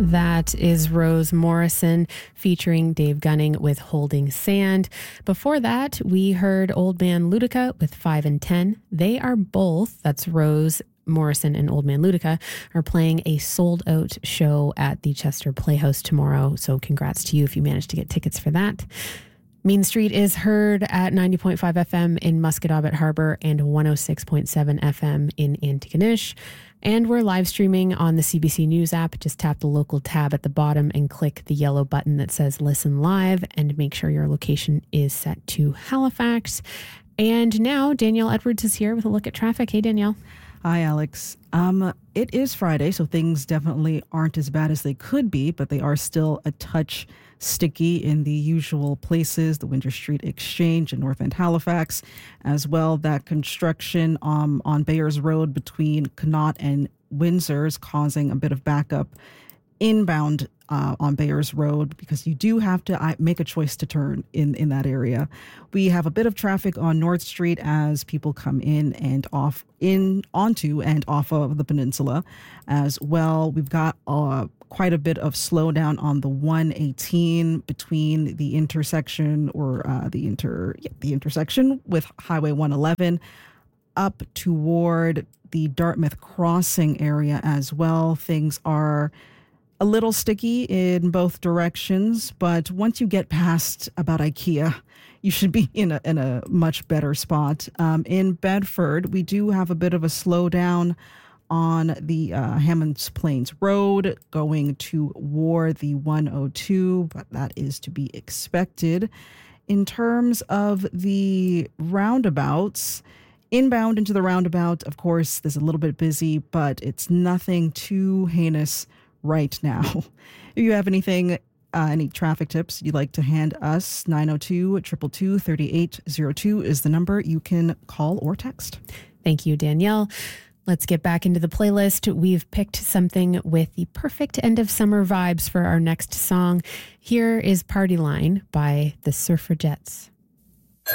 That is Rose Morrison featuring Dave Gunning with Holding Sand. Before that, we heard Old Man Ludica with 5 and 10. They are both, that's Rose Morrison and Old Man Ludica, are playing a sold-out show at the Chester Playhouse tomorrow. So congrats to you if you managed to get tickets for that. Mean Street is heard at 90.5 FM in Musquodoboit Harbor and 106.7 FM in Antigonish. And we're live streaming on the CBC News app. Just tap the local tab at the bottom and click the yellow button that says Listen Live and make sure your location is set to Halifax. And now Danielle Edwards is here with a look at traffic. Hey, Danielle. Hi, Alex. It is Friday, so things definitely aren't as bad as they could be, but they are still a touch sticky in the usual places, the Winter Street Exchange in North End Halifax, as well that construction on Bayers Road between Connaught and Windsor is causing a bit of backup inbound on Bayers Road because you do have to make a choice to turn in that area. We have a bit of traffic on North Street as people come in and onto and off of the peninsula as well. We've got quite a bit of slowdown on the 118 between the intersection the intersection with Highway 111 up toward the Dartmouth crossing area as well. Things are a little sticky in both directions, but once you get past about IKEA, you should be in a much better spot. In Bedford, we do have a bit of a slowdown on the Hammonds Plains Road going toward the 102, but that is to be expected. In terms of the roundabouts, inbound into the roundabout, of course, there's a little bit busy, but it's nothing too heinous right now. If you have anything, any traffic tips you'd like to hand us, 902-222-3802 is the number you can call or text. Thank you, Danielle. Let's get back into the playlist. We've picked something with the perfect end of summer vibes for our next song. Here is Party Line by the Surfer Jets.